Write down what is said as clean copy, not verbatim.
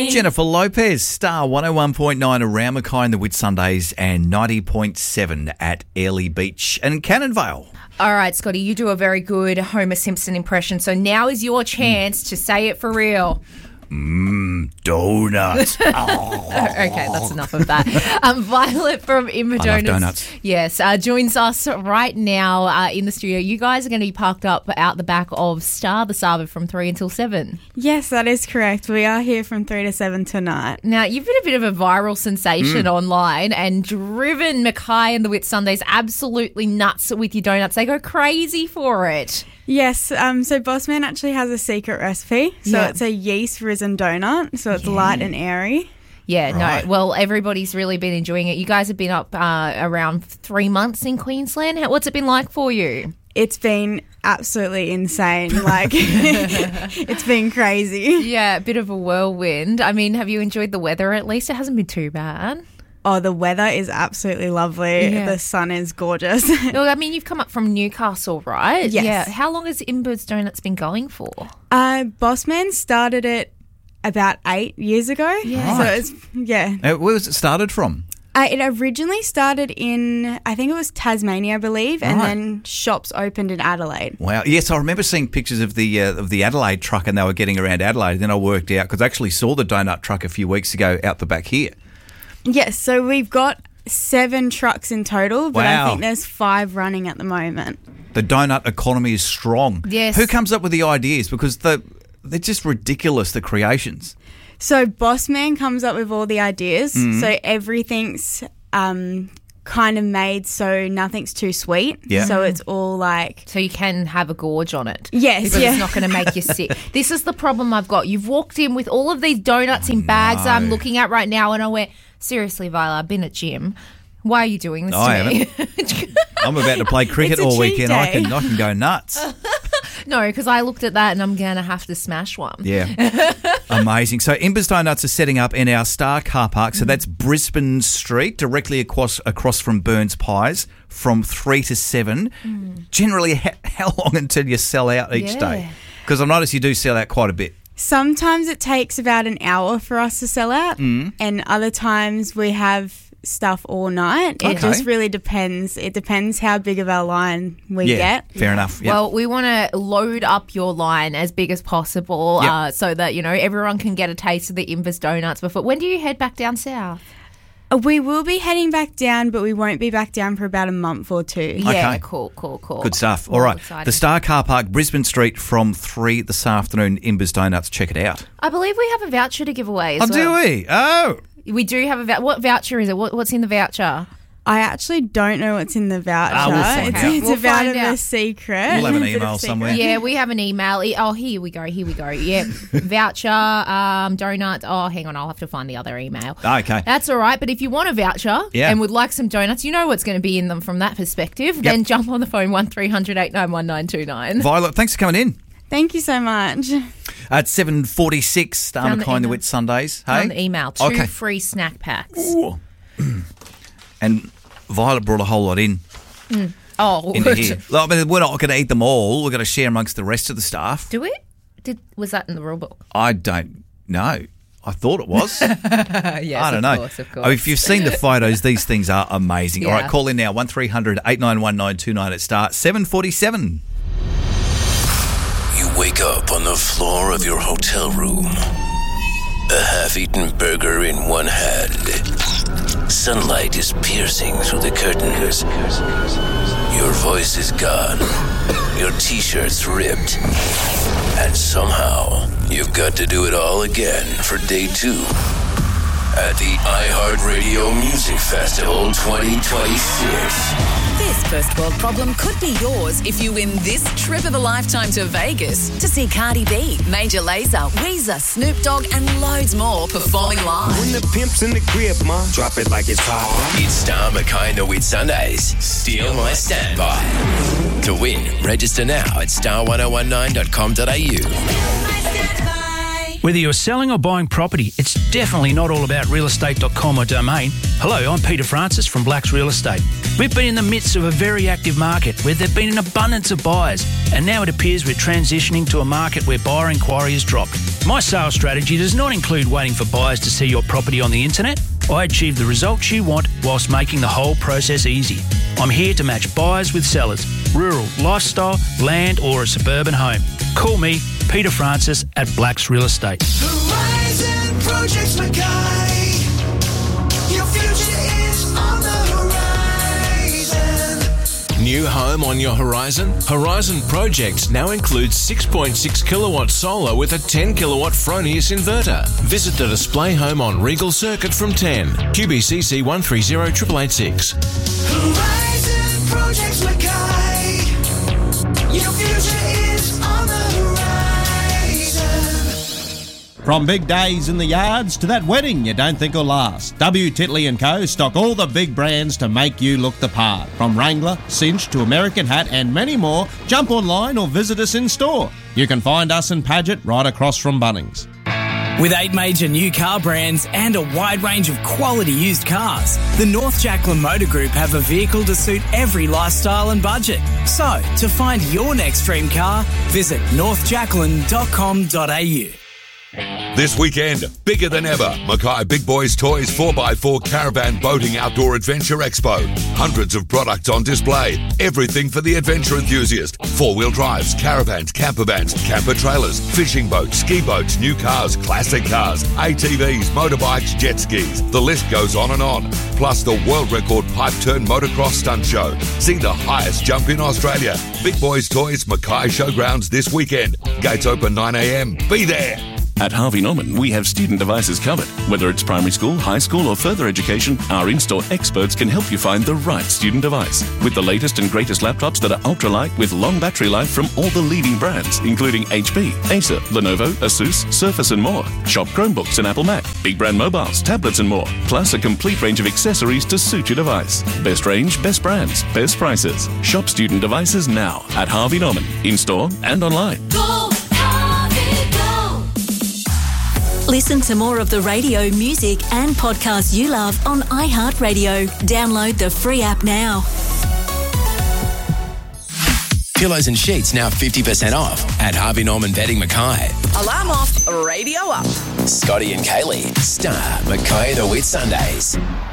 Jennifer Lopez, Star 101.9 around Mackay in the Whitsundays and 90.7 at Airlie Beach and Cannonvale. All right, Scotty, you do a very good Homer Simpson impression, so now is your chance to say it for real. Donuts. Okay, that's enough of that. Violet from Imber I love Donuts. donuts. Yes, joins us right now in the studio. You guys are going to be parked up out the back of Star the Saba from 3 until 7. Yes, that is correct. We are here from 3 to 7 tonight. Now, you've been a bit of a viral sensation online and driven Mackay and the Whitsundays absolutely nuts with your donuts. They go crazy for it. Yes, so Bossman actually has a secret recipe. So Yeah. it's a yeast risen donut, so it's light and airy. Yeah, Right. no. Well, everybody's really been enjoying it. You guys have been up around 3 months in Queensland. What's it been like for you? It's been absolutely insane. Like, it's been crazy. Yeah, a bit of a whirlwind. I mean, have you enjoyed the weather at least? It hasn't been too bad. Oh, the weather is absolutely lovely. Yeah. The sun is gorgeous. No, I mean, you've come up from Newcastle, right? Yes. Yeah. How long has Imber's Donuts been going for? Bossman started it about 8 years ago. Yeah. So Right. it's, yeah. Where was it started from? It originally started in, I think it was Tasmania, I believe, and Right. then shops opened in Adelaide. Wow. Yes, I remember seeing pictures of the Adelaide truck and they were getting around Adelaide. Then I worked out, because I actually saw the donut truck a few weeks ago out the back here. Yes, so we've got 7 trucks in total, but Wow. I think there's 5 running at the moment. The donut economy is strong. Yes. Who comes up with the ideas? Because they're just ridiculous, the creations. So Bossman comes up with all the ideas. Mm-hmm. So everything's kind of made so nothing's too sweet. Yeah. So it's all like, So you can have a gorge on it. Yes, Because yeah. it's not going to make you sick. This is the problem I've got. You've walked in with all of these donuts in bags that I'm looking at right now, and I went, seriously, Viola, I've been at gym. Why are you doing this I to me? I'm about to play cricket It's a all cheat weekend. I day. can go nuts. No, because I looked at that and I'm going to have to smash one. Yeah. Amazing. So Imber's Donuts are setting up in our Star car park. So that's Brisbane Street, directly across from Burns Pies from 3 to 7. Generally, how long until you sell out each Yeah. day? Because I notice you do sell out quite a bit. sometimes it takes about an hour for us to sell out, and other times we have stuff all night. It Okay. just really depends. It depends how big of our line we get. Fair enough. Yep. Well, we want to load up your line as big as possible Yep. so that, you know, everyone can get a taste of the Imber's Donuts before. When do you head back down south? We will be heading back down, but we won't be back down for about a month or 2. Yeah, Okay. cool. Good stuff. All Well, right. exciting. The Star Car Park, Brisbane Street from 3 this afternoon. Imber's Donuts. Check it out. I believe we have a voucher to give away as Oh, well. do we? Oh. We do have a voucher. What voucher is it? What's in the voucher? I actually don't know what's in the voucher. We'll find out. It's We'll about find a out. secret. We'll have an Bit of email secret. somewhere. Yeah, we have an email. Oh, here we go. Yeah, voucher, donuts. Oh, hang on, I'll have to find the other email. Okay. That's all right. But if you want a voucher Yeah. and would like some donuts, you know what's going to be in them from that perspective. Then jump on the phone 1300 891 929. Violet, thanks for coming in. Thank you so much. At 7:46, Star Found the Mackay in the email. Wit Sundays. Hey? On the email, 2 Okay. free snack packs. Ooh. And Violet brought a whole lot in Oh, into here. I mean, we're not going to eat them all. We're going to share amongst the rest of the staff. do it? Was that in the rule book? I don't know. I thought it was. Yes, I don't know. Course, of I mean, if you've seen the photos, these things are amazing. All Yeah. right, call in now, 1300 891 929 at Star. 7:47. You wake up on the floor of your hotel room. A half-eaten burger in one hand. Sunlight is piercing through the curtains. Your voice is gone. Your t-shirt's ripped. And somehow, you've got to do it all again for day 2 at the iHeartRadio Music Festival 2026. This first world problem could be yours if you win this trip of a lifetime to Vegas to see Cardi B, Major Lazer, Weezer, Snoop Dogg, and loads more performing live. When the pimp's in the crib, ma, drop it like it's hot. It's Star Mackay in the Wit Sundays. Steal my standby. To win, register now at star1019.com.au. Whether you're selling or buying property, it's definitely not all about realestate.com or domain. Hello, I'm Peter Francis from Blacks Real Estate. We've been in the midst of a very active market where there've been an abundance of buyers, and now it appears we're transitioning to a market where buyer inquiry has dropped. My sales strategy does not include waiting for buyers to see your property on the internet. I achieve the results you want whilst making the whole process easy. I'm here to match buyers with sellers, rural, lifestyle, land or a suburban home. Call me, Peter Francis at Blacks Real Estate. Horizon Projects Mackay. Your future is on the horizon. New home on your horizon? Horizon Projects now includes 6.6 kilowatt solar with a 10 kilowatt Fronius inverter. Visit the display home on Regal Circuit from 10. QBCC 130886. Horizon Projects Mackay. Your future is on the horizon. From big days in the yards to that wedding you don't think will last, W. Titley & Co. stock all the big brands to make you look the part. From Wrangler, Cinch to American Hat and many more, jump online or visit us in store. You can find us in Paget right across from Bunnings. With 8 major new car brands and a wide range of quality used cars, the North Jacqueline Motor Group have a vehicle to suit every lifestyle and budget. So, to find your next dream car, visit northjacqueline.com.au. This weekend, bigger than ever, Mackay Big Boys Toys 4x4 Caravan Boating Outdoor Adventure Expo. Hundreds of products on display. Everything for the adventure enthusiast. 4-wheel drives, caravans, camper vans, camper trailers, fishing boats, ski boats, new cars, classic cars, ATVs, motorbikes, jet skis. The list goes on and on. Plus the world record pipe turn motocross stunt show. See the highest jump in Australia. Big Boys Toys Mackay Showgrounds this weekend. Gates open 9 a.m. Be there. At Harvey Norman, we have student devices covered. Whether it's primary school, high school or further education, our in-store experts can help you find the right student device. With the latest and greatest laptops that are ultralight with long battery life from all the leading brands, including HP, Acer, Lenovo, Asus, Surface and more. Shop Chromebooks and Apple Mac, big brand mobiles, tablets and more. Plus a complete range of accessories to suit your device. Best range, best brands, best prices. Shop student devices now at Harvey Norman, in-store and online. Go! Listen to more of the radio, music and podcasts you love on iHeartRadio. Download the free app now. Pillows and sheets now 50% off at Harvey Norman Bedding Mackay. Alarm off, radio up. Scotty and Kaylee, Star Mackay the Whit Sundays.